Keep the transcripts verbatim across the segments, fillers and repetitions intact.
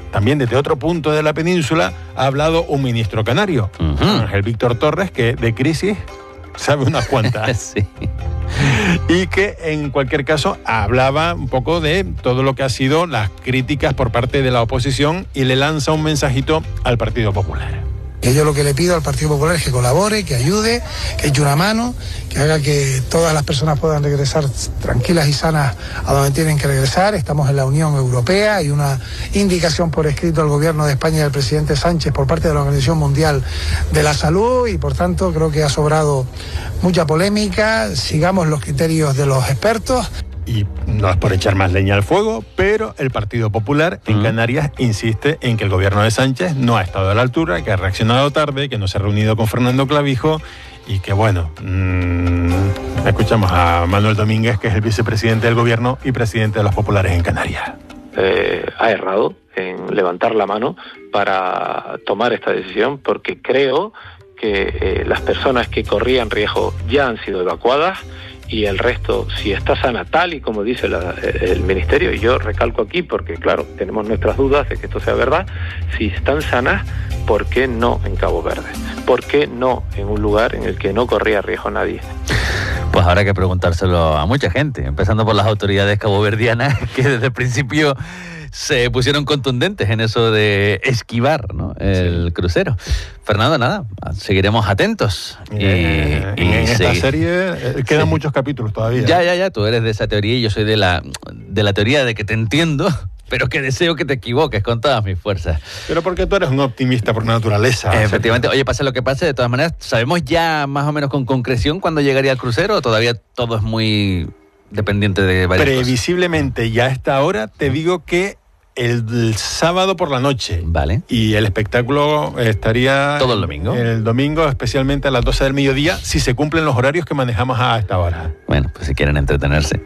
también desde otro punto de la península, ha hablado un ministro canario, uh-huh. Ángel Víctor Torres, que de crisis sabe unas cuantas. Sí. Y que en cualquier caso hablaba un poco de todo lo que ha sido las críticas por parte de la oposición y le lanza un mensajito al Partido Popular. Que yo lo que le pido al Partido Popular es que colabore, que ayude, que eche una mano, que haga que todas las personas puedan regresar tranquilas y sanas a donde tienen que regresar. Estamos en la Unión Europea, hay una indicación por escrito al Gobierno de España y al presidente Sánchez por parte de la Organización Mundial de la Salud y por tanto creo que ha sobrado mucha polémica. Sigamos los criterios de los expertos. Y no es por echar más leña al fuego, pero el Partido Popular en Canarias insiste en que el gobierno de Sánchez no ha estado a la altura, que ha reaccionado tarde, que no se ha reunido con Fernando Clavijo y que, bueno, mmm, escuchamos a Manuel Domínguez, que es el vicepresidente del gobierno y presidente de los populares en Canarias. Eh, ha errado en levantar la mano para tomar esta decisión porque creo que eh, las personas que corrían riesgo ya han sido evacuadas y el resto, si está sana tal y como dice la, el Ministerio, y yo recalco aquí porque, claro, tenemos nuestras dudas de que esto sea verdad, si están sanas, ¿por qué no en Cabo Verde? ¿Por qué no en un lugar en el que no corría riesgo nadie? Pues habrá que preguntárselo a mucha gente, empezando por las autoridades caboverdianas, que desde el principio se pusieron contundentes en eso de esquivar, ¿no?, el sí. crucero. Fernando, nada, seguiremos atentos. Y, eh, y en esta sí. serie eh, quedan sí. muchos capítulos todavía. Ya, ya, ya, tú eres de esa teoría y yo soy de la, de la teoría de que te entiendo, pero que deseo que te equivoques con todas mis fuerzas. Pero porque tú eres un optimista por naturaleza. Eh, efectivamente. Oye, pase lo que pase, de todas maneras, ¿sabemos ya más o menos con concreción cuándo llegaría el crucero o todavía todo es muy dependiente de varias Previsiblemente cosas? Ya a esta hora te digo que el sábado por la noche. Vale. Y el espectáculo estaría... ¿Todo el domingo? El domingo, especialmente a las doce del mediodía, si se cumplen los horarios que manejamos a esta hora. Bueno, pues si quieren entretenerse.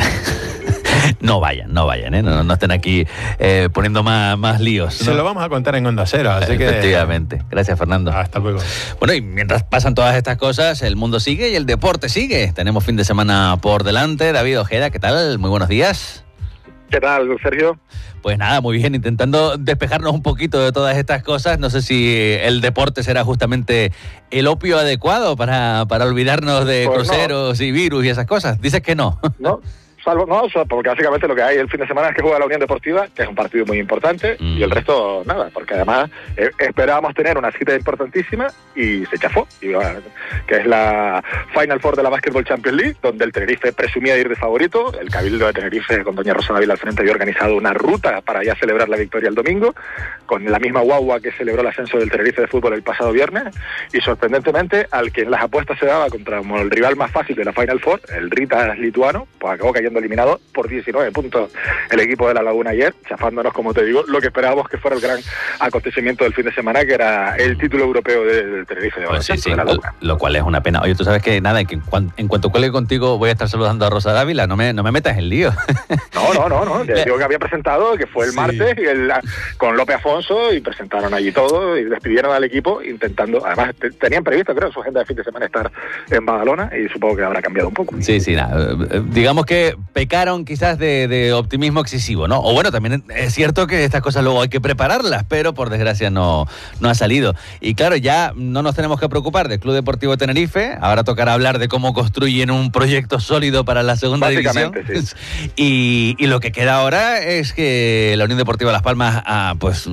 No vayan, no vayan, ¿eh? No, no estén aquí eh, poniendo más, más líos, ¿no? Se lo vamos a contar en Onda Cero, así Efectivamente. que... Efectivamente. Gracias, Fernando. Hasta luego. Bueno, y mientras pasan todas estas cosas, el mundo sigue y el deporte sigue. Tenemos fin de semana por delante. David Ojeda, ¿qué tal? Muy buenos días. ¿Qué tal, Sergio? Pues nada, muy bien, intentando despejarnos un poquito de todas estas cosas. No sé si el deporte será justamente el opio adecuado para, para olvidarnos de pues cruceros no. y virus y esas cosas. Dices que no. No, salvo, no, porque básicamente lo que hay el fin de semana es que juega la Unión Deportiva, que es un partido muy importante, mm. y el resto nada, porque además eh, esperábamos tener una cita importantísima y se chafó, y, bueno, que es la Final Four de la Basketball Champions League, donde el Tenerife presumía de ir de favorito. El Cabildo de Tenerife, con doña Rosa Dávila al frente, había organizado una ruta para ya celebrar la victoria el domingo, con la misma guagua que celebró el ascenso del Tenerife de fútbol el pasado viernes, y sorprendentemente, al que en las apuestas se daba contra como el rival más fácil de la Final Four, el Ritas lituano, pues acabó cayendo eliminado por diecinueve puntos el equipo de La Laguna ayer, chafándonos, como te digo, lo que esperábamos que fuera el gran acontecimiento del fin de semana, que era el título europeo del Tenerife de, pues sí, sí, de La Laguna. Lo, lo cual es una pena. Oye, tú sabes que nada, que en, cuan, en cuanto cuelgue contigo voy a estar saludando a Rosa Dávila, no me, no me metas en lío. No, no, no, no. Te digo que había presentado, que fue el sí. martes, y el, con López Afonso, y presentaron allí todo, y despidieron al equipo, intentando, además te, tenían previsto, creo, su agenda de fin de semana estar en Badalona, y supongo que habrá cambiado un poco. Sí, sí, nada. Digamos que pecaron quizás de, de optimismo excesivo, ¿no? O bueno, también es cierto que estas cosas luego hay que prepararlas, pero por desgracia no, no ha salido. Y claro, ya no nos tenemos que preocupar del Club Deportivo Tenerife, ahora tocará hablar de cómo construyen un proyecto sólido para la segunda división. Sí. Y, y lo que queda ahora es que la Unión Deportiva Las Palmas ah, pues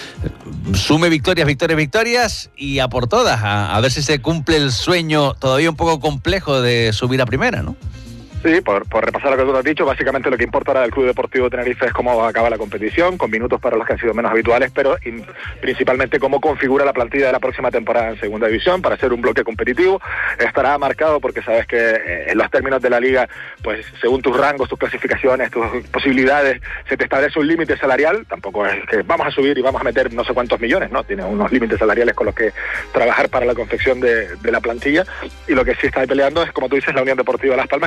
sume victorias, victorias, victorias y a por todas, a, a ver si se cumple el sueño todavía un poco complejo de subir a primera, ¿no? Sí, por, por repasar lo que tú has dicho, básicamente lo que importa ahora del Club Deportivo Tenerife es cómo acaba la competición, con minutos para los que han sido menos habituales, pero in, principalmente cómo configura la plantilla de la próxima temporada en Segunda División para ser un bloque competitivo. Estará marcado porque sabes que eh, en los términos de la liga, pues según tus rangos, tus clasificaciones, tus posibilidades, se te establece un límite salarial. Tampoco es que vamos a subir y vamos a meter no sé cuántos millones, ¿no? Tiene unos límites salariales con los que trabajar para la confección de, de la plantilla, y lo que sí está peleando es, como tú dices, la Unión Deportiva Las Palmas, que afronta las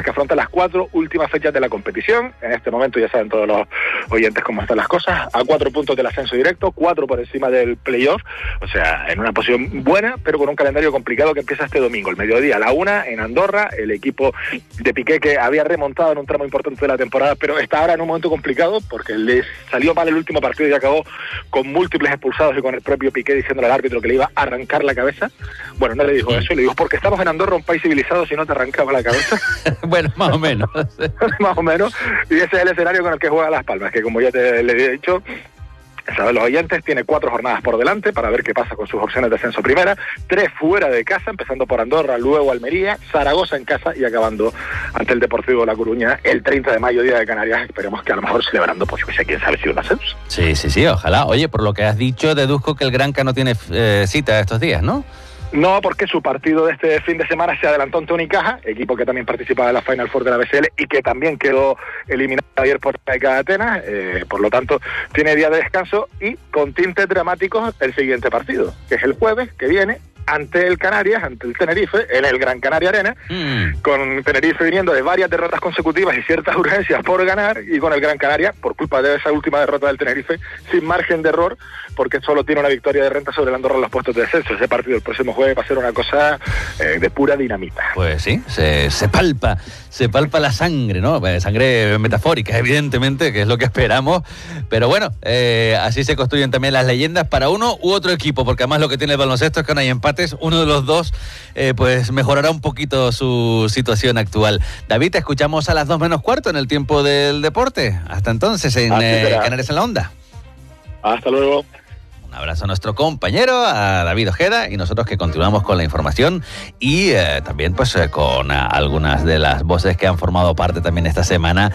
las cuatro últimas fechas de la competición. En este momento ya saben todos los oyentes cómo están las cosas, a cuatro puntos del ascenso directo, cuatro por encima del playoff, o sea, en una posición buena, pero con un calendario complicado que empieza este domingo, el mediodía, a la una, en Andorra, el equipo de Piqué que había remontado en un tramo importante de la temporada, pero está ahora en un momento complicado porque le salió mal el último partido y acabó con múltiples expulsados y con el propio Piqué diciéndole al árbitro que le iba a arrancar la cabeza. Bueno, no le dijo eso, le dijo, porque estamos en Andorra, un país civilizado, si no te arrancaba la cabeza. Bueno, más o menos. Más o menos, y ese es el escenario con el que juega Las Palmas, que como ya te le he dicho, saben los oyentes, tiene cuatro jornadas por delante para ver qué pasa con sus opciones de ascenso primera, tres fuera de casa, empezando por Andorra, luego Almería, Zaragoza en casa y acabando ante el Deportivo La Coruña el treinta de mayo, Día de Canarias, esperemos que a lo mejor celebrando, pues yo que sé, quién sabe si un ascenso. Sí, sí, sí, ojalá. Oye, por lo que has dicho, deduzco que el Granca no tiene eh, cita estos días, ¿no? No, porque su partido de este fin de semana se adelantó ante Unicaja, equipo que también participaba en la Final Four de la B C L y que también quedó eliminado ayer por T K de Atenas, eh, por lo tanto tiene día de descanso y con tintes dramáticos el siguiente partido, que es el jueves que viene ante el Canarias, ante el Tenerife, en el Gran Canaria Arena, mm. con Tenerife viniendo de varias derrotas consecutivas y ciertas urgencias por ganar, y con el Gran Canaria, por culpa de esa última derrota del Tenerife, sin margen de error, porque solo tiene una victoria de renta sobre el Andorra en los puestos de descenso. Ese partido el próximo jueves va a ser una cosa eh, de pura dinamita. Pues sí, se, se palpa, se palpa la sangre, ¿no? Sangre metafórica, evidentemente, que es lo que esperamos, pero bueno, eh, así se construyen también las leyendas para uno u otro equipo, porque además lo que tiene el baloncesto es que no hay empate. Uno de los dos eh, pues mejorará un poquito su situación actual. David, te escuchamos a las dos menos cuarto en el tiempo del deporte. Hasta entonces en eh, Canarias en la Onda. Hasta luego. Un abrazo a nuestro compañero, a David Ojeda, y nosotros que continuamos con la información y eh, también pues eh, con uh, algunas de las voces que han formado parte también esta semana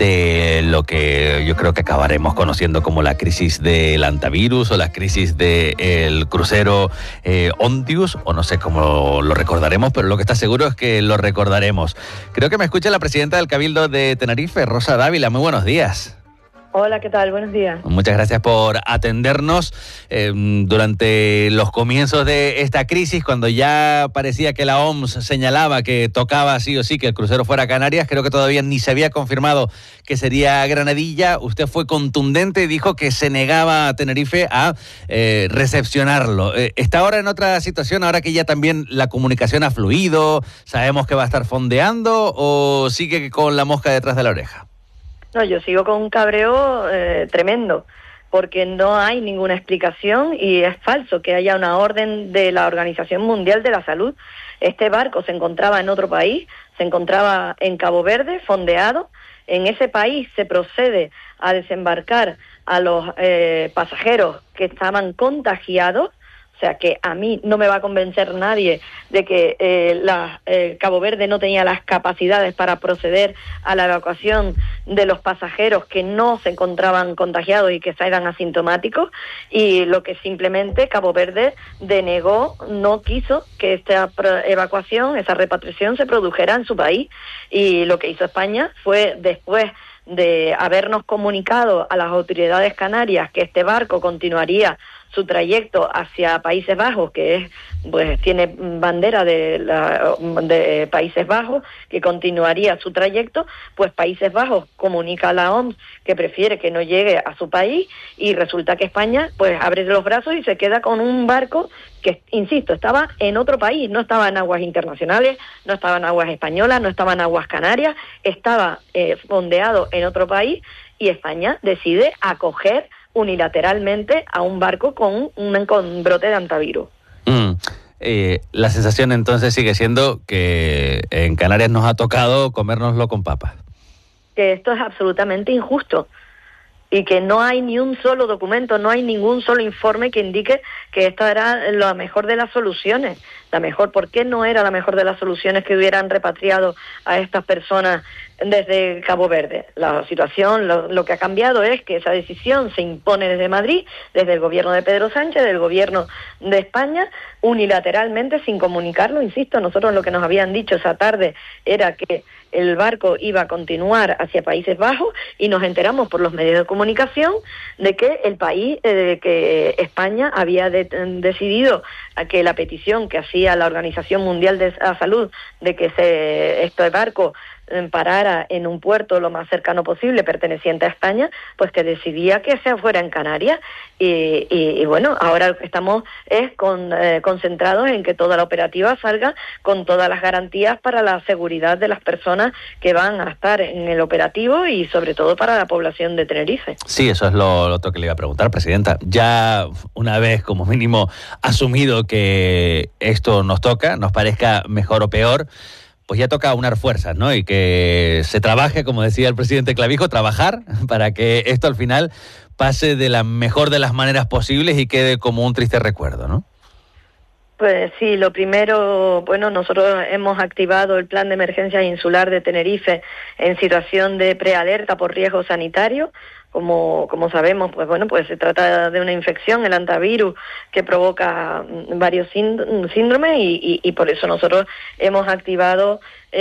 de lo que yo creo que acabaremos conociendo como la crisis del antivirus o la crisis del crucero eh, Ontius, o no sé cómo lo recordaremos, pero lo que está seguro es que lo recordaremos. Creo que me escucha la presidenta del Cabildo de Tenerife, Rosa Dávila. Muy buenos días. Hola, ¿qué tal? Buenos días. Muchas gracias por atendernos eh, durante los comienzos de esta crisis, cuando ya parecía que la O M S señalaba que tocaba sí o sí que el crucero fuera a Canarias. Creo que todavía ni se había confirmado que sería Granadilla. Usted fue contundente y dijo que se negaba a Tenerife a eh, recepcionarlo. Eh, ¿Está ahora en otra situación, ahora que ya también la comunicación ha fluido, sabemos que va a estar fondeando, o sigue con la mosca detrás de la oreja? No, yo sigo con un cabreo eh, tremendo, porque no hay ninguna explicación y es falso que haya una orden de la Organización Mundial de la Salud. Este barco se encontraba en otro país, se encontraba en Cabo Verde, fondeado. En ese país se procede a desembarcar a los eh, pasajeros que estaban contagiados. O sea que a mí no me va a convencer nadie de que eh, la, eh, Cabo Verde no tenía las capacidades para proceder a la evacuación de los pasajeros que no se encontraban contagiados y que eran asintomáticos, y lo que simplemente Cabo Verde denegó, no quiso que esta evacuación, esa repatriación se produjera en su país, y lo que hizo España fue, después de habernos comunicado a las autoridades canarias que este barco continuaría su trayecto hacia Países Bajos, que es, pues tiene bandera de, la, de Países Bajos, que continuaría su trayecto, pues Países Bajos comunica a la O M S que prefiere que no llegue a su país, y resulta que España pues abre los brazos y se queda con un barco que, insisto, estaba en otro país, no estaba en aguas internacionales, no estaba en aguas españolas, no estaba en aguas canarias, estaba eh, fondeado en otro país, y España decide acoger unilateralmente a un barco con un con brote de antivirus. Mm. Eh, la sensación entonces sigue siendo que en Canarias nos ha tocado comérnoslo con papas. Que esto es absolutamente injusto y que no hay ni un solo documento, no hay ningún solo informe que indique que esta era la mejor de las soluciones. La mejor, ¿por qué no era la mejor de las soluciones que hubieran repatriado a estas personas desde Cabo Verde? La situación, lo, lo que ha cambiado es que esa decisión se impone desde Madrid, desde el gobierno de Pedro Sánchez, del gobierno de España, unilateralmente, sin comunicarlo. Insisto, nosotros lo que nos habían dicho esa tarde era que el barco iba a continuar hacia Países Bajos, y nos enteramos por los medios de comunicación de que el país, eh, de que España había de, decidido a que la petición que hacía la Organización Mundial de la Salud de que se, este barco eh, parara en un puerto lo más cercano posible, perteneciente a España, pues que decidía que se fuera en Canarias. Y, y, y bueno, ahora lo que estamos es con, eh, concentrados en que toda la operativa salga con todas las garantías para la seguridad de las personas que van a estar en el operativo y sobre todo para la población de Tenerife. Sí, eso es lo, lo otro que le iba a preguntar, Presidenta. Ya una vez como mínimo asumido que esto nos toca, nos parezca mejor o peor, pues ya toca unar fuerzas, ¿no? Y que se trabaje, como decía el presidente Clavijo, trabajar para que esto al final pase de la mejor de las maneras posibles y quede como un triste recuerdo, ¿no? Pues sí, lo primero, bueno, nosotros hemos activado el plan de emergencia insular de Tenerife en situación de prealerta por riesgo sanitario. Como, como sabemos, pues bueno, pues se trata de una infección, el hantavirus, que provoca varios síndromes y, y, y por eso nosotros hemos activado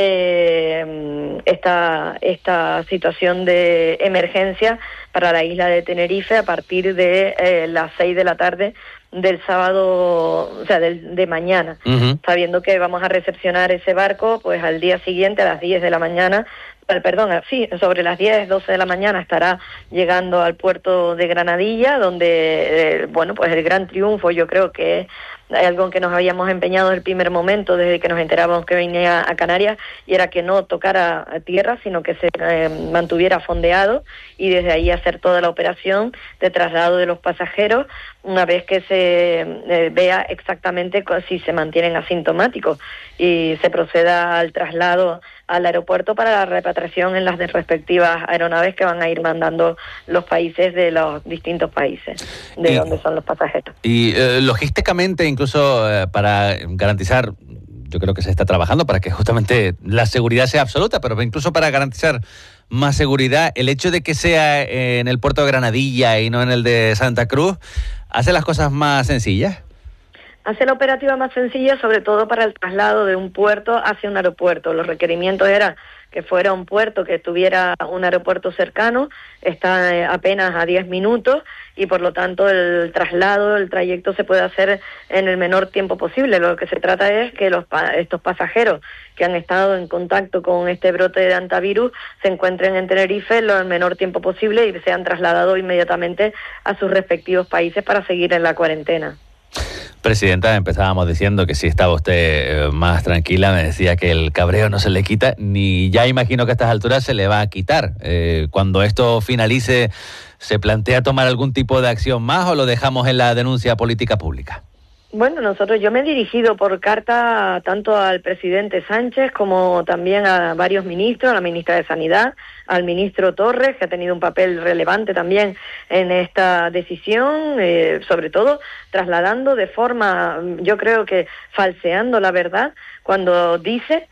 eh, esta, esta situación de emergencia para la isla de Tenerife a partir de eh, las seis de la tarde del sábado, o sea, del, de mañana, uh-huh. sabiendo que vamos a recepcionar ese barco pues al día siguiente a las diez de la mañana. Perdón, sí, sobre las diez, doce de la mañana estará llegando al puerto de Granadilla, donde, eh, bueno, pues el gran triunfo, yo creo que es algo en que nos habíamos empeñado desde el primer momento, desde que nos enterábamos que venía a Canarias, y era que no tocara a tierra, sino que se eh, mantuviera fondeado, y desde ahí hacer toda la operación de traslado de los pasajeros, una vez que se eh, vea exactamente si se mantienen asintomáticos, y se proceda al traslado al aeropuerto para la repatriación en las respectivas aeronaves que van a ir mandando los países de los distintos países de y, donde son los pasajeros. Y eh, logísticamente, incluso eh, para garantizar, yo creo que se está trabajando para que justamente la seguridad sea absoluta, pero incluso para garantizar más seguridad, el hecho de que sea en el puerto de Granadilla y no en el de Santa Cruz, ¿hace las cosas más sencillas? Hace la operativa más sencilla, sobre todo para el traslado de un puerto hacia un aeropuerto. Los requerimientos eran que fuera un puerto que tuviera un aeropuerto cercano, está apenas a diez minutos y por lo tanto el traslado, el trayecto se puede hacer en el menor tiempo posible. Lo que se trata es que los estos pasajeros que han estado en contacto con este brote de hantavirus se encuentren en Tenerife lo el menor tiempo posible y sean trasladados inmediatamente a sus respectivos países para seguir en la cuarentena. Presidenta, empezábamos diciendo que si estaba usted eh, más tranquila, me decía que el cabreo no se le quita, ni ya imagino que a estas alturas se le va a quitar. Eh, cuando esto finalice, ¿se plantea tomar algún tipo de acción más o lo dejamos en la denuncia política pública? Bueno, nosotros, yo me he dirigido por carta tanto al presidente Sánchez como también a varios ministros, a la ministra de Sanidad, al ministro Torres, que ha tenido un papel relevante también en esta decisión, eh, sobre todo trasladando de forma, yo creo que falseando la verdad, cuando dice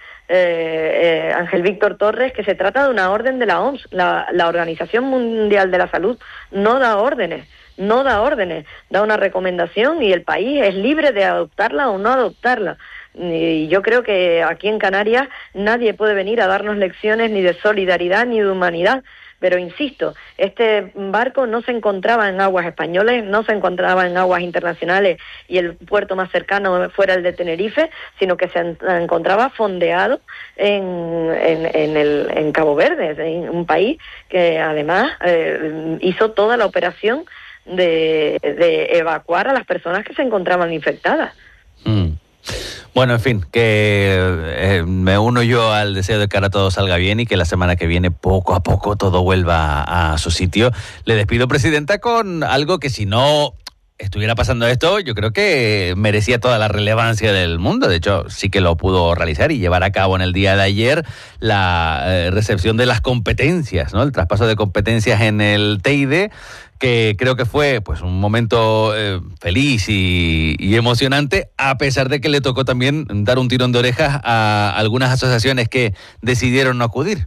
eh, eh, Ángel Víctor Torres que se trata de una orden de la O M S. La, la Organización Mundial de la Salud no da órdenes. No da órdenes, da una recomendación y el país es libre de adoptarla o no adoptarla. Y yo creo que aquí en Canarias nadie puede venir a darnos lecciones ni de solidaridad ni de humanidad. Pero insisto, este barco no se encontraba en aguas españoles, no se encontraba en aguas internacionales y el puerto más cercano fuera el de Tenerife, sino que se encontraba fondeado en, en, en, el, en Cabo Verde, en un país que además eh, hizo toda la operación De, de evacuar a las personas que se encontraban infectadas. Mm. Bueno, en fin, que eh, me uno yo al deseo de que ahora todo salga bien y que la semana que viene poco a poco todo vuelva a, a su sitio. Le despido, Presidenta, con algo que si no estuviera pasando esto, yo creo que merecía toda la relevancia del mundo. De hecho, sí que lo pudo realizar y llevar a cabo en el día de ayer la eh, recepción de las competencias, ¿no? El traspaso de competencias en el Teide, que creo que fue pues un momento eh, feliz y, y emocionante, a pesar de que le tocó también dar un tirón de orejas a algunas asociaciones que decidieron no acudir.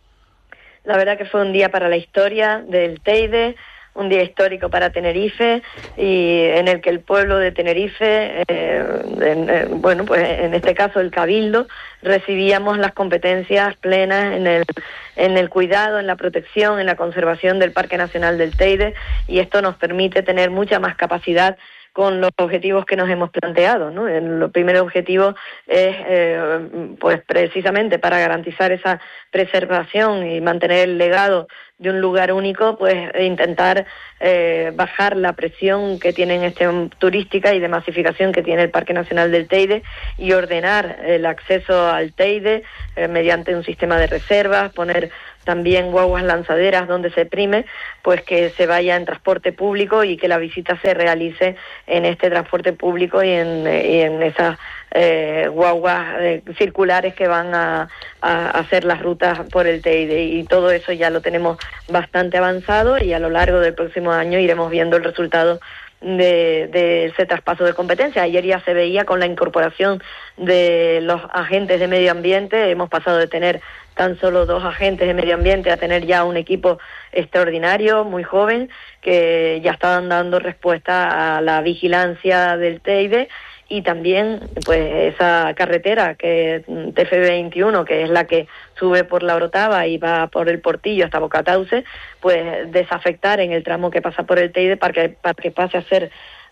La verdad que fue un día para la historia del Teide, un día histórico para Tenerife y en el que el pueblo de Tenerife, eh, en, eh, bueno, pues en este caso el Cabildo, recibíamos las competencias plenas en el, en el cuidado, en la protección, en la conservación del Parque Nacional del Teide y esto nos permite tener mucha más capacidad con los objetivos que nos hemos planteado, ¿no? El primer objetivo es, eh, pues precisamente para garantizar esa preservación y mantener el legado de un lugar único, pues intentar eh, bajar la presión que tiene en gestión turística y de masificación que tiene el Parque Nacional del Teide y ordenar el acceso al Teide eh, mediante un sistema de reservas, poner también guaguas lanzaderas donde se prime, pues que se vaya en transporte público y que la visita se realice en este transporte público y en, y en esas eh, guaguas eh, circulares que van a, a hacer las rutas por el Teide, y todo eso ya lo tenemos bastante avanzado y a lo largo del próximo año iremos viendo el resultado de, de ese traspaso de competencia. Ayer ya se veía con la incorporación de los agentes de medio ambiente, hemos pasado de tener tan solo dos agentes de medio ambiente a tener ya un equipo extraordinario, muy joven, que ya estaban dando respuesta a la vigilancia del Teide, y también pues esa carretera que T F veintiuno, que es la que sube por la Orotava y va por el Portillo hasta Bocatauce, pues desafectar en el tramo que pasa por el Teide para que, para que pase a ser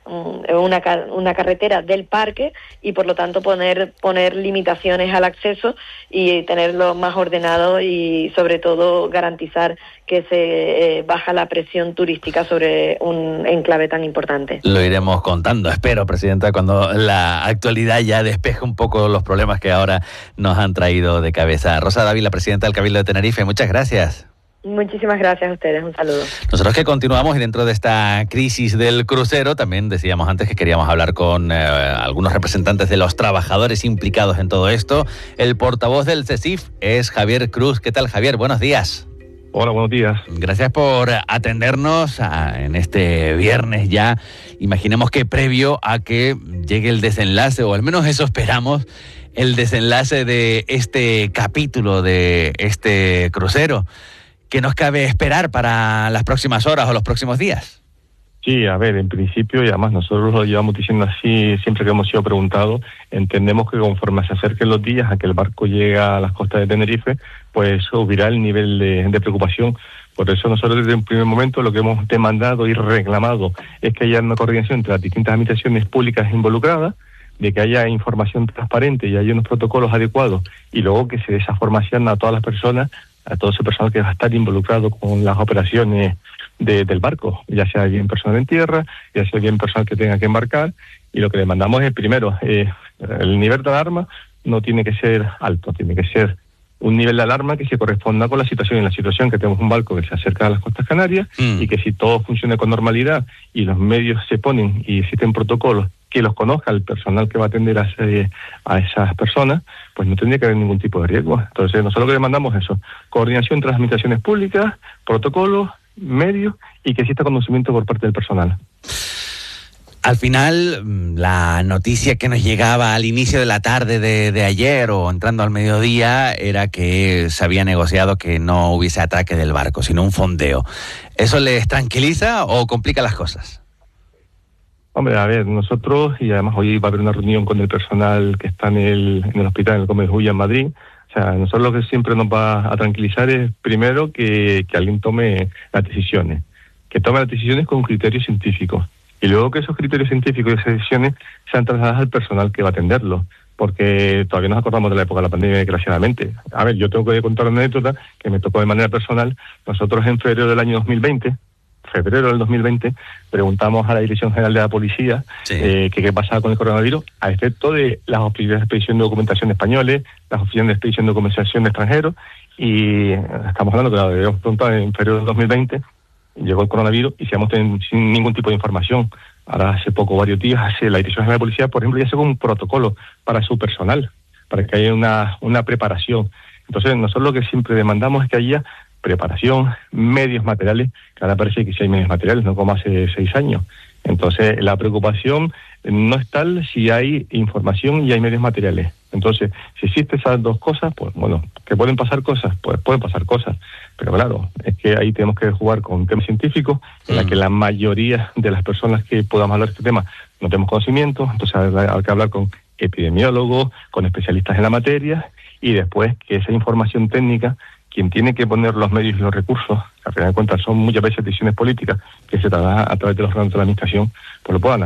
Una, una carretera del parque, y por lo tanto poner poner limitaciones al acceso y tenerlo más ordenado, y sobre todo garantizar que se eh, baja la presión turística sobre un enclave tan importante. Lo iremos contando, espero, Presidenta, cuando la actualidad ya despeje un poco los problemas que ahora nos han traído de cabeza. Rosa Dávila, Presidenta del Cabildo de Tenerife, muchas gracias. Muchísimas gracias a ustedes, un saludo. Nosotros que continuamos, y dentro de esta crisis del crucero, también decíamos antes que queríamos hablar con eh, algunos representantes de los trabajadores implicados en todo esto. El portavoz del CESIF es Javier Cruz. ¿Qué tal, Javier? Buenos días. Hola, buenos días. Gracias por atendernos a, en este viernes ya. Imaginemos que previo a que llegue el desenlace, o al menos eso esperamos, el desenlace de este capítulo de este crucero. ¿Qué nos cabe esperar para las próximas horas o los próximos días? Sí, a ver, en principio, y además nosotros lo llevamos diciendo así siempre que hemos sido preguntados, entendemos que conforme se acerquen los días a que el barco llegue a las costas de Tenerife, pues subirá el nivel de, de preocupación. Por eso nosotros desde un primer momento lo que hemos demandado y reclamado es que haya una coordinación entre las distintas administraciones públicas involucradas, de que haya información transparente y haya unos protocolos adecuados, y luego que se dé esa formación a todas las personas, a todo ese personal que va a estar involucrado con las operaciones de, del barco, ya sea bien personal en tierra, ya sea bien personal que tenga que embarcar. Y lo que demandamos es, primero, eh, el nivel de alarma no tiene que ser alto, tiene que ser un nivel de alarma que se corresponda con la situación. En la situación que tenemos un barco que se acerca a las costas canarias, mm. y que si todo funciona con normalidad y los medios se ponen y existen protocolos que los conozca el personal que va a atender a, ese, a esas personas, pues no tendría que haber ningún tipo de riesgo. Entonces nosotros lo que demandamos es eso: coordinación entre las administraciones públicas, protocolos, medios, y que exista conocimiento por parte del personal. Al final, la noticia que nos llegaba al inicio de la tarde de, de ayer o entrando al mediodía era que se había negociado que no hubiese ataque del barco, sino un fondeo. ¿Eso les tranquiliza o complica las cosas? Hombre, a ver, nosotros, y además hoy va a haber una reunión con el personal que está en el, en el hospital, en el Gómez Ulla en Madrid. O sea, nosotros lo que siempre nos va a tranquilizar es, primero, que, que alguien tome las decisiones, que tome las decisiones con criterios científicos, y luego que esos criterios científicos y esas decisiones sean trasladadas al personal que va a atenderlo, porque todavía nos acordamos de la época de la pandemia, desgraciadamente. A ver, yo tengo que contar una anécdota que me tocó de manera personal. Nosotros en febrero del año dos mil veinte, febrero del dos mil veinte, preguntamos a la Dirección General de la Policía sí. eh, que qué pasaba con el coronavirus, a efecto de las oficinas de expedición de documentación españoles, las oficinas de expedición de documentación de extranjeros, y estamos hablando que la debíamos preguntar en febrero del dos mil veinte, llegó el coronavirus y sigamos sin ningún tipo de información. Ahora hace poco, varios días, hace la Dirección General de la Policía, por ejemplo, ya sacó un protocolo para su personal, para que haya una, una preparación. Entonces nosotros lo que siempre demandamos es que haya preparación, medios materiales, que ahora parece que sí hay medios materiales, no como hace seis años. Entonces, la preocupación no es tal si hay información y hay medios materiales. Entonces, si existen esas dos cosas, pues bueno, que pueden pasar cosas, pues pueden pasar cosas. Pero claro, es que ahí tenemos que jugar con temas científicos, en la que la mayoría de las personas que podamos hablar de este tema no tenemos conocimiento. Entonces, hay que hablar con epidemiólogos, con especialistas en la materia, y después que esa información técnica, quien tiene que poner los medios y los recursos, que al final de cuentas son muchas veces decisiones políticas que se trabajan a través de los órganos de la administración, pues lo puedan hacer.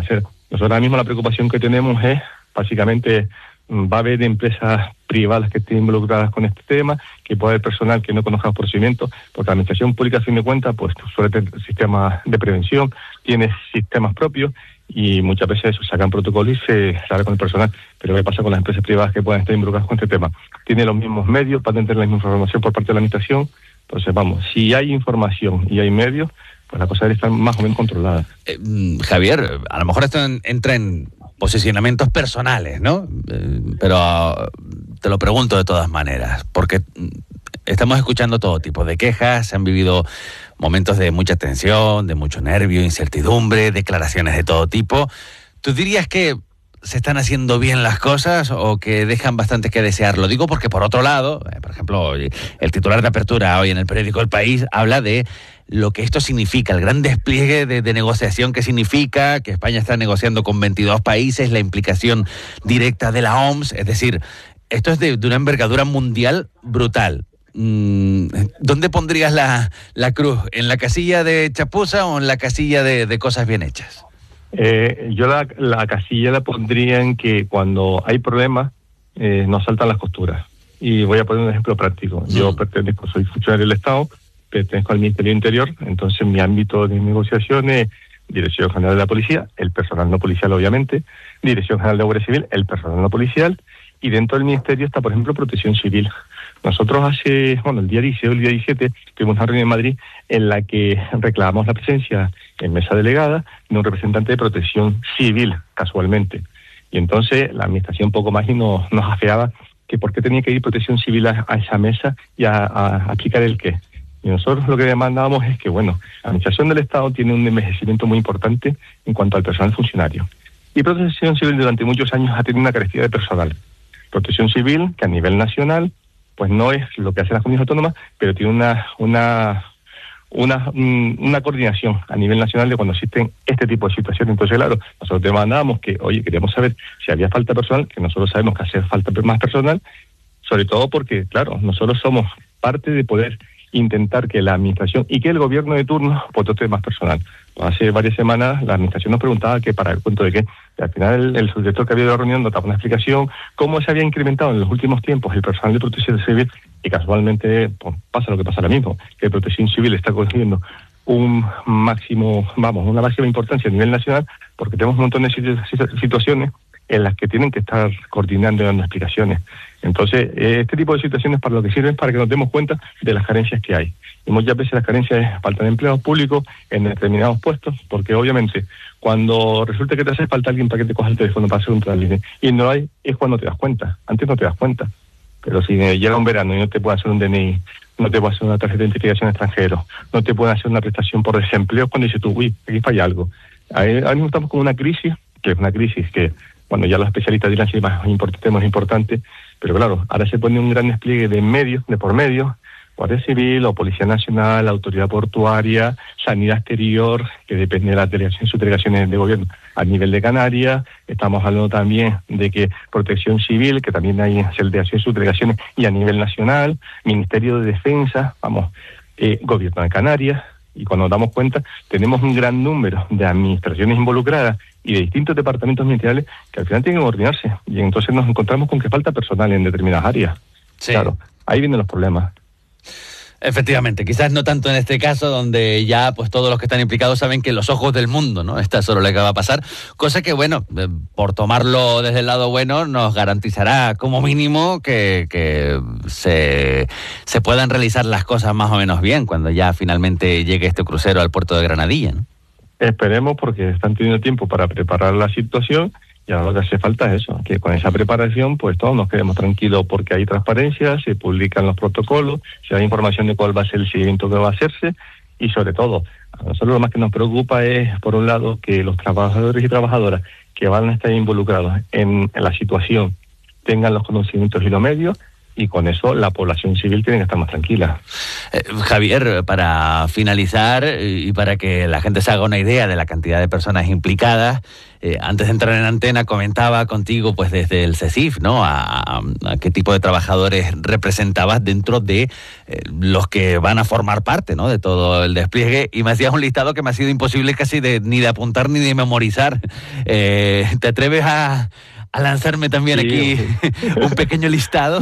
Nosotros ahora mismo la preocupación que tenemos es, básicamente, va a haber empresas privadas que estén involucradas con este tema, que puede haber personal que no conozca los procedimientos, porque la administración pública, a fin de cuentas, pues suele tener sistemas de prevención, tiene sistemas propios, y muchas veces eso, sacan protocolos y se habla con el personal. Pero ¿qué pasa con las empresas privadas que puedan estar involucradas con este tema? Tiene los mismos medios para tener la misma información por parte de la administración. Entonces, vamos, si hay información y hay medios, pues la cosa debe estar más o menos controlada. Eh, Javier, a lo mejor esto en, entra en posicionamientos personales, ¿no? Eh, pero te lo pregunto de todas maneras, porque estamos escuchando todo tipo de quejas, se han vivido momentos de mucha tensión, de mucho nervio, incertidumbre, declaraciones de todo tipo. ¿Tú dirías que se están haciendo bien las cosas o que dejan bastante que desear? Lo digo porque, por otro lado, eh, por ejemplo, el titular de apertura hoy en el periódico El País habla de lo que esto significa, el gran despliegue de, de negociación que significa, que España está negociando con veintidós países, la implicación directa de la O M S, es decir, esto es de, de una envergadura mundial brutal. ¿Dónde pondrías la, la cruz? ¿En la casilla de chapuza o en la casilla de, de cosas bien hechas? Eh, yo la, la casilla la pondría en que cuando hay problemas eh, nos saltan las costuras. Y voy a poner un ejemplo práctico. Yo mm. pertenezco, soy funcionario del Estado, pertenezco al Ministerio del Interior, entonces mi ámbito de negociación es Dirección General de la Policía, el personal no policial obviamente, Dirección General de Guardia Civil, el personal no policial, y dentro del Ministerio está, por ejemplo, Protección Civil. Nosotros hace, bueno, el día dieciocho, el día diecisiete, tuvimos una reunión en Madrid en la que reclamamos la presencia en mesa delegada de un representante de Protección Civil, casualmente. Y entonces la administración poco más y nos, nos afeaba que por qué tenía que ir Protección Civil a, a esa mesa y a, a, a explicar el qué. Y nosotros lo que demandábamos es que, bueno, la administración del Estado tiene un envejecimiento muy importante en cuanto al personal funcionario. Y Protección Civil durante muchos años ha tenido una carencia de personal. Protección Civil, que a nivel nacional, pues no es lo que hacen las comunidades autónomas, pero tiene una una una una coordinación a nivel nacional de cuando existen este tipo de situaciones. Entonces, claro, nosotros demandábamos que, oye, queríamos saber si había falta de personal, que nosotros sabemos que hace falta más personal, sobre todo porque, claro, nosotros somos parte de poder intentar que la administración y que el gobierno de turno pues dote más personal. Hace varias semanas la administración nos preguntaba que para el cuento de qué. Y al final el, el subdirector que había de la reunión nos daba una explicación cómo se había incrementado en los últimos tiempos el personal de Protección Civil, y casualmente pues, pasa lo que pasa ahora mismo, que Protección Civil está consiguiendo un máximo, vamos, una máxima importancia a nivel nacional, porque tenemos un montón de situ- situaciones en las que tienen que estar coordinando y dando explicaciones. Entonces, este tipo de situaciones para lo que sirven es para que nos demos cuenta de las carencias que hay. Y muchas veces las carencias es falta de empleados públicos en determinados puestos, porque obviamente cuando resulta que te hace falta alguien para que te coja el teléfono para hacer un trámite y no lo hay, es cuando te das cuenta. Antes no te das cuenta. Pero si llega un verano y no te puede hacer un D N I, no te puede hacer una tarjeta de identificación extranjero, no te puede hacer una prestación por desempleo, cuando dices tú, uy, aquí falla algo. Ahí, ahora mismo estamos con una crisis, que es una crisis que, bueno, ya los especialistas dirán si es más importante, más importante, pero claro, ahora se pone un gran despliegue de medios, de por medio, Guardia Civil o Policía Nacional, Autoridad Portuaria, Sanidad Exterior, que depende de las delegaciones, subdelegaciones de gobierno a nivel de Canarias. Estamos hablando también de que Protección Civil, que también hay delegaciones, subdelegaciones, y a nivel nacional, Ministerio de Defensa, vamos, eh, Gobierno de Canarias. Y cuando nos damos cuenta, tenemos un gran número de administraciones involucradas y de distintos departamentos ministeriales que al final tienen que coordinarse. Y entonces nos encontramos con que falta personal en determinadas áreas. Sí. Claro, ahí vienen los problemas. Efectivamente, quizás no tanto en este caso, donde ya pues todos los que están implicados saben que los ojos del mundo, ¿no? Está solo lo que va a pasar, cosa que, bueno, eh, por tomarlo desde el lado bueno, nos garantizará como mínimo que, que se, se puedan realizar las cosas más o menos bien cuando ya finalmente llegue este crucero al puerto de Granadilla, ¿no? Esperemos, porque están teniendo tiempo para preparar la situación. Y ahora lo que hace falta es eso, que con esa preparación pues todos nos quedemos tranquilos porque hay transparencia, se publican los protocolos, se da información de cuál va a ser el seguimiento que va a hacerse, y sobre todo, a nosotros lo más que nos preocupa es, por un lado, que los trabajadores y trabajadoras que van a estar involucrados en, en la situación tengan los conocimientos y los medios, y con eso la población civil tiene que estar más tranquila. Eh, Javier, para finalizar y para que la gente se haga una idea de la cantidad de personas implicadas, eh, antes de entrar en antena comentaba contigo pues desde el CECIF, ¿no? A, a, a qué tipo de trabajadores representabas dentro de eh, los que van a formar parte, ¿no? De todo el despliegue, y me hacías un listado que me ha sido imposible casi de, ni de apuntar ni de memorizar. Eh, ¿Te atreves a... a lanzarme también sí. aquí un pequeño listado?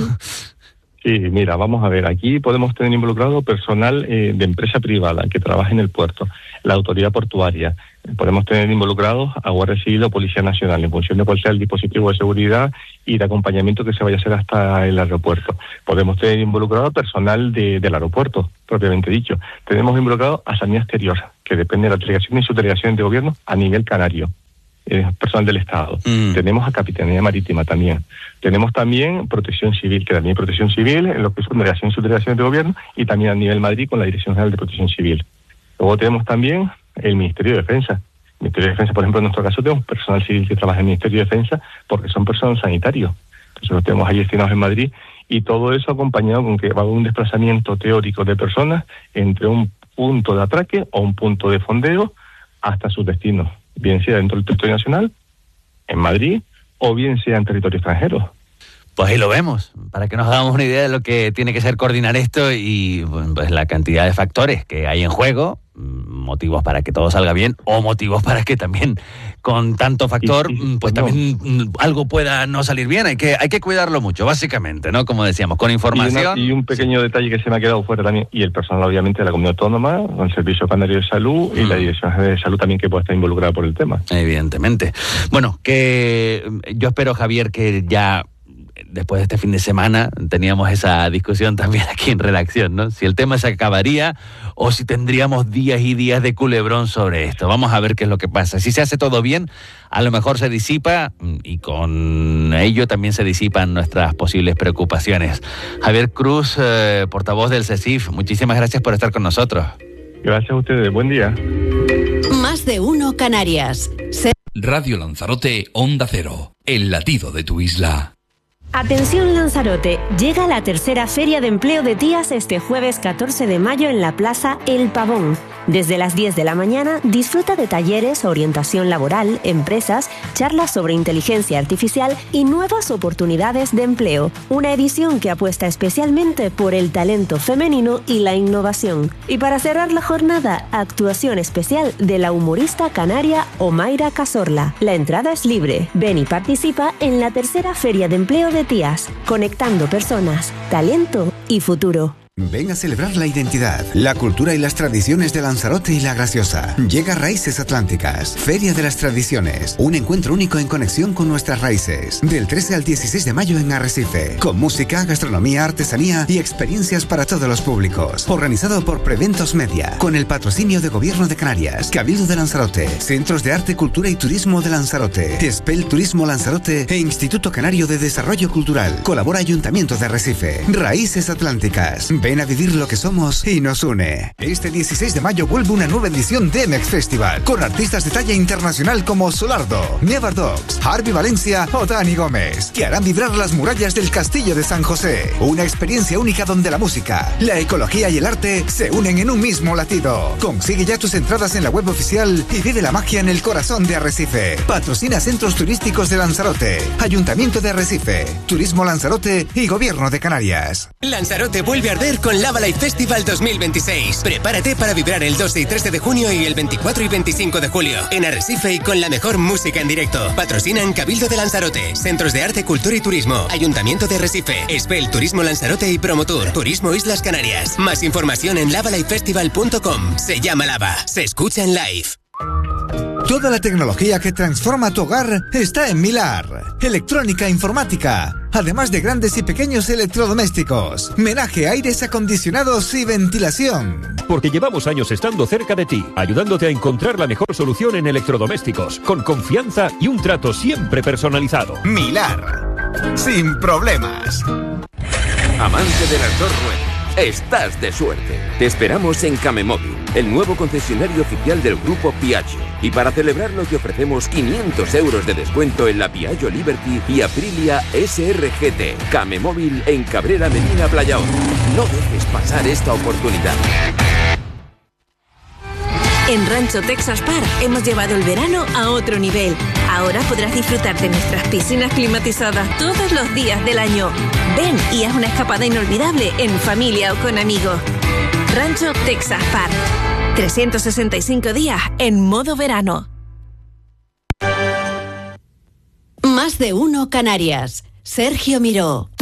Sí, mira, vamos a ver, aquí podemos tener involucrado personal eh, de empresa privada que trabaja en el puerto, la autoridad portuaria, podemos tener involucrados a Guardia Civil o Policía Nacional, en función de cuál sea el dispositivo de seguridad y de acompañamiento que se vaya a hacer hasta el aeropuerto. Podemos tener involucrado personal de, del aeropuerto, propiamente dicho. Tenemos involucrado a Sanidad Exterior, que depende de la delegación y subdelegación de gobierno a nivel canario. Eh, personal del Estado. Mm. Tenemos a Capitanía Marítima también. Tenemos también Protección Civil, que también hay Protección Civil en lo que son delegaciones y subdelegaciones de gobierno, y también a nivel Madrid con la Dirección General de Protección Civil. Luego tenemos también el Ministerio de Defensa. El Ministerio de Defensa, por ejemplo, en nuestro caso tenemos personal civil que trabaja en el Ministerio de Defensa porque son personal sanitarios. Entonces los tenemos ahí destinados en Madrid, y todo eso acompañado con que va a haber un desplazamiento teórico de personas entre un punto de atraque o un punto de fondeo hasta sus destinos, bien sea dentro del territorio nacional, en Madrid, o bien sea en territorio extranjero. Pues ahí lo vemos, para que nos hagamos una idea de lo que tiene que ser coordinar esto y pues la cantidad de factores que hay en juego, motivos para que todo salga bien o motivos para que también con tanto factor y, y, pues no. también algo pueda no salir bien. Hay que hay que cuidarlo mucho, básicamente, ¿no? Como decíamos, con información. Y, una, y un pequeño sí. detalle que se me ha quedado fuera también, y el personal obviamente de la Comunidad Autónoma, el Servicio Canario de Salud mm. y la Dirección de Salud también, que pueda estar involucrada por el tema. Evidentemente. Bueno, que yo espero, Javier, que ya después de este fin de semana teníamos esa discusión también aquí en redacción, ¿no? Si el tema se acabaría o si tendríamos días y días de culebrón sobre esto. Vamos a ver qué es lo que pasa. Si se hace todo bien, a lo mejor se disipa y con ello también se disipan nuestras posibles preocupaciones. Javier Cruz, eh, portavoz del CECIF, muchísimas gracias por estar con nosotros. Gracias a ustedes. Buen día. Más de uno Canarias. Se... Radio Lanzarote, Onda Cero, el latido de tu isla. Atención Lanzarote, llega la tercera Feria de Empleo de Tías este jueves catorce de mayo en la Plaza El Pavón. Desde las diez de la mañana disfruta de talleres, orientación laboral, empresas, charlas sobre inteligencia artificial y nuevas oportunidades de empleo. Una edición que apuesta especialmente por el talento femenino y la innovación. Y para cerrar la jornada, actuación especial de la humorista canaria Omaira Cazorla. La entrada es libre. Ven y participa en la tercera Feria de Empleo de Tías, conectando personas, talento y futuro. Ven a celebrar la identidad, la cultura y las tradiciones de Lanzarote y La Graciosa. Llega Raíces Atlánticas, Feria de las Tradiciones, un encuentro único en conexión con nuestras raíces. Del trece al dieciséis de mayo en Arrecife, con música, gastronomía, artesanía y experiencias para todos los públicos. Organizado por Preventos Media, con el patrocinio de Gobierno de Canarias, Cabildo de Lanzarote, Centros de Arte, Cultura y Turismo de Lanzarote, Espel Turismo Lanzarote e Instituto Canario de Desarrollo Cultural. Colabora Ayuntamiento de Arrecife. Raíces Atlánticas. Ven a vivir lo que somos y nos une. Este dieciséis de mayo vuelve una nueva edición de M X Festival, con artistas de talla internacional como Solardo, Never Dogs, Harvey Valencia o Dani Gómez, que harán vibrar las murallas del Castillo de San José. Una experiencia única donde la música, la ecología y el arte se unen en un mismo latido. Consigue ya tus entradas en la web oficial y vive la magia en el corazón de Arrecife. Patrocina Centros Turísticos de Lanzarote, Ayuntamiento de Arrecife, Turismo Lanzarote y Gobierno de Canarias. Lanzarote vuelve a arder con Lava Life Festival dos mil veintiséis. Prepárate para vibrar el doce y trece de junio y el veinticuatro y veinticinco de julio en Arrecife y con la mejor música en directo. Patrocinan Cabildo de Lanzarote, Centros de Arte, Cultura y Turismo, Ayuntamiento de Arrecife, Espel Turismo Lanzarote y Promotur, Turismo Islas Canarias. Más información en lava life festival punto com. Se llama Lava, se escucha en live. Toda la tecnología que transforma tu hogar está en Milar. Electrónica, informática, además de grandes y pequeños electrodomésticos, menaje, aires acondicionados y ventilación. Porque llevamos años estando cerca de ti, ayudándote a encontrar la mejor solución en electrodomésticos, con confianza y un trato siempre personalizado. Milar, sin problemas. Amante del actor Ruedas, estás de suerte. Te esperamos en Camemóvil, el nuevo concesionario oficial del grupo Piaggio. Y para celebrarlo te ofrecemos quinientos euros de descuento en la Piaggio Liberty y Aprilia S R G T. Camemóvil en Cabrera Medina Playao. No dejes pasar esta oportunidad. En Rancho Texas Park hemos llevado el verano a otro nivel. Ahora podrás disfrutar de nuestras piscinas climatizadas todos los días del año. Ven y haz una escapada inolvidable en familia o con amigos. Rancho Texas Park. trescientos sesenta y cinco días en modo verano. Más de uno Canarias. Sergio Miró.